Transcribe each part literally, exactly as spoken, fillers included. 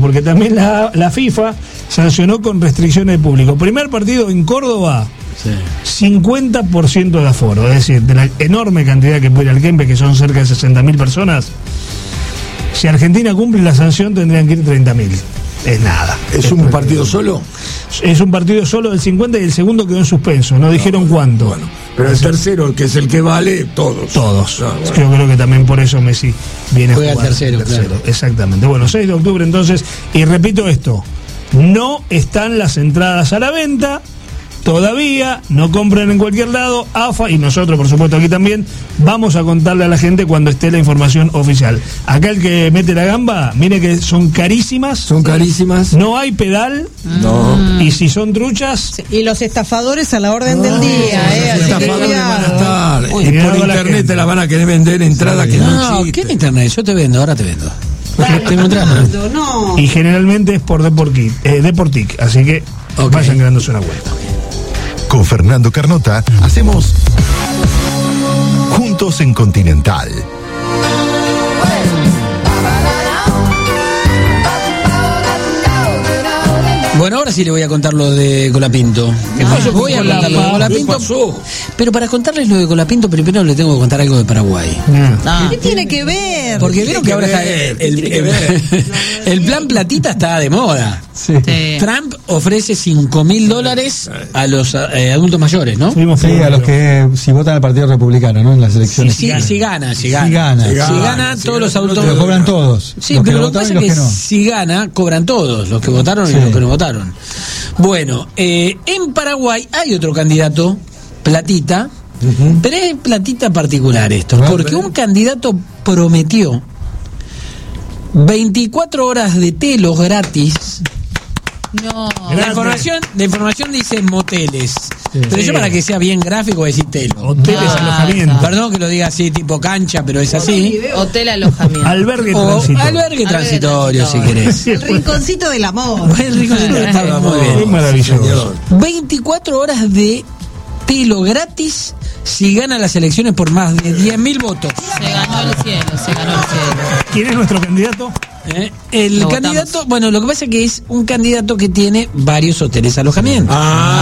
porque también la, la FIFA sancionó con restricciones de público. Primer partido en Córdoba, sí. cincuenta por ciento de aforo, es decir, de la enorme cantidad que puede ir al Kempes, que son cerca de sesenta mil personas. Si Argentina cumple la sanción, tendrían que ir treinta mil. Es nada. ¿Es, ¿Es un partido solo? Es un partido solo del cincuenta y el segundo quedó en suspenso. No dijeron no, cuánto. Bueno, pero el tercero, que es el que vale, todos. Todos. No, bueno. Yo creo que también por eso Messi viene Juega a jugar. Tercero, el tercero, claro. Exactamente. Bueno, seis de octubre entonces. Y repito esto: no están las entradas a la venta. Todavía no compren en cualquier lado. A F A y nosotros, por supuesto, aquí también vamos a contarle a la gente cuando esté la información oficial. Acá el que mete la gamba, mire que son carísimas. Son carísimas. No hay pedal. No. Y si son truchas. Sí, y los estafadores a la orden no, del día. Los eh, estafadores van a estar. Uy, y por internet te la van a querer vender entrada sí. que no, no existe. ¿Qué internet? Yo te vendo, ahora te vendo. Tengo entrada. No. Y generalmente es por Deportic, eh, Deportic así que okay. Vayan dándose una vuelta. Con Fernando Carnota hacemos Juntos en Continental. Bueno, ahora sí le voy a contar lo de Colapinto. ¿Qué pasó? Voy a contar lo de Colapinto. Pero para contarles lo de Colapinto, primero le tengo que contar algo de Paraguay. Ah. ¿Qué tiene que ver? Porque vieron que ahora está el, el, el, el plan platita está de moda. Sí. Sí. Trump ofrece cinco mil dólares a los eh, adultos mayores, ¿no? Sí, a los que si votan al Partido Republicano, ¿no? En las elecciones. Sí, sí, si gana, si gana. Si gana, si gana, si gana todos los adultos. Lo cobran todos. Sí, pero lo que pasa es que, que no. si gana, cobran todos, los que votaron sí. y los que no votaron. Bueno, eh, en Paraguay hay otro candidato, platita, uh-huh. pero es platita particular esto, uh-huh. porque un candidato prometió veinticuatro horas de telos gratis. No. La información, la información dice moteles. Sí. Pero sí. yo para que sea bien gráfico voy a decir telo. Hoteles, ah, alojamiento. Perdón que lo diga así tipo cancha, pero es así. Hotel, alojamiento. Albergue o transitorio. Albergue transitorio, si querés. El rinconcito del amor. El rinconcito del amor, muy bien. Es maravilloso. veinticuatro horas de telo gratis si gana las elecciones por más de diez mil votos. Se ganó el cielo, se ganó el cielo. ¿Quién es nuestro candidato? ¿Eh? El lo candidato, votamos. Bueno, lo que pasa es que es un candidato que tiene varios hoteles alojamiento.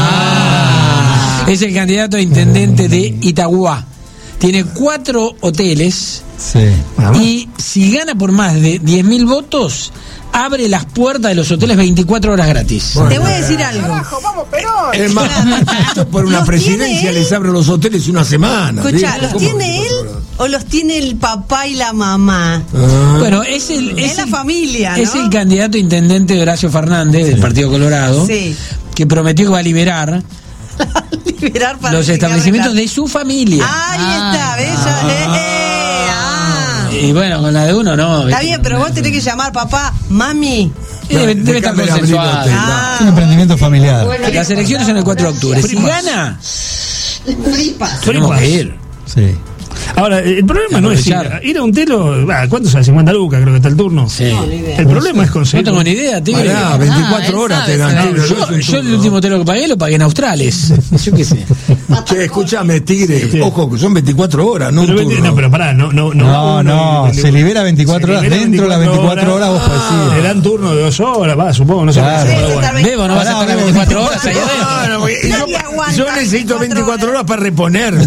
Ah. Es el candidato a intendente de Itagua. Tiene cuatro hoteles. Sí. Y si gana por más de diez mil votos, abre las puertas de los hoteles veinticuatro horas gratis. Bueno. Te voy a decir algo. Carajo, vamos, Perón. Es más, por una presidencia les abre los hoteles una semana. Escucha, ¿los tiene él o los tiene el papá y la mamá? Ah. Bueno, es el es, es la el, familia, ¿no? Es el candidato intendente de Horacio Fernández sí. del Partido Colorado, sí. que prometió que va a liberar liberar para los establecimientos de su familia. Ahí ah, está, ¿ves? Ah, eh, eh, ah. Y bueno, con la de uno no. Está bien, pero vos tenés que llamar papá, mami. No, debe debe estar consensuado. Ah. Es un emprendimiento familiar. Bueno, las elecciones son el cuatro de octubre. Si gana, flipas. tenemos que ir. Sí. Ahora, el problema no es ir, ir a un telo. ¿Cuánto sale? cincuenta lucas, creo que está el turno. Sí. No, ni idea. El problema es conseguir. No tengo ni idea, tío. Pará, veinticuatro ah, horas te sabe, dan. No, yo, yo el último telo que pagué lo pagué en Australes. Yo qué sé. Che, escúchame, Tigre. Sí. Ojo, que son veinticuatro horas, no pero, un turno. No, pero pará, no, no, no. No, no, no se libera veinticuatro horas. Dentro de las veinticuatro horas, vos podés ir. Le dan turno de dos horas, va, supongo, no sé. Claro. Bebo, no vas a estar las veinticuatro horas allá adentro. Yo, yo necesito veinticuatro horas para reponerme.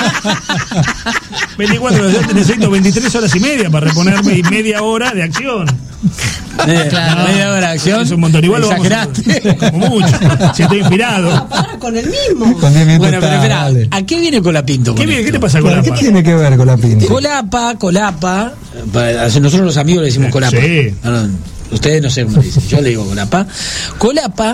veinticuatro horas, yo necesito veintitrés horas y media para reponerme y media hora de acción. Eh, claro. Media hora de acción. Es un montón, igual lo vamos a, como mucho. Si estoy inspirado. Con el mismo. Con diez minutos. Bueno, pero espera, ¿a qué viene Colapinto? ¿Qué, viene, esto? ¿Qué te pasa con ¿Qué Colapa? tiene que ver con la pinta? Colapa, Colapa. Nosotros los amigos le decimos Colapa. Sí. No, no, ustedes no sé cómo dicen. Yo le digo Colapa. Colapa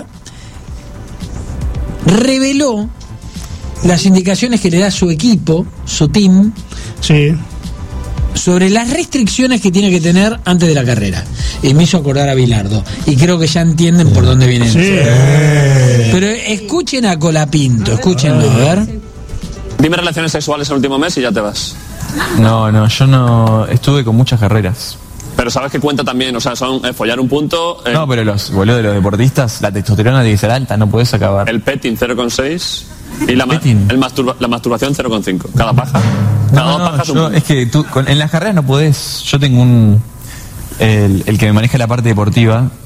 reveló las indicaciones que le da su equipo, su team, sí, sobre las restricciones que tiene que tener antes de la carrera. Y me hizo acordar a Bilardo. Y creo que ya entienden por dónde viene. Sí. Pero escuchen a Colapinto, escúchenlo, a ver. Dime relaciones sexuales el último mes y ya te vas. No, no, yo no estuve con muchas carreras. Pero sabes que cuenta también, o sea, son eh, follar un punto. Eh, no, pero los boludo de los deportistas, la testosterona tiene que ser alta, no puedes acabar. El petting cero coma seis y la, ma el masturba la masturbación cero coma cinco. Cada paja. Cada No, dos no, pajas yo, un es que tú, con, en las carreras no podés. Yo tengo un. El, el que me maneja la parte deportiva.